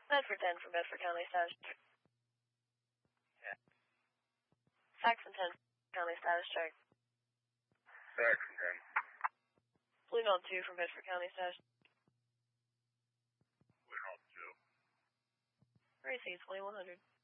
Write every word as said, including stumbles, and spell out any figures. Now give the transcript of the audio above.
Bedford ten from Bedford County status. Yeah. Saxon ten County status check. Saxon ten. Blue Note two from Bedford County status. Blue Note two. Racy twenty-one hundred.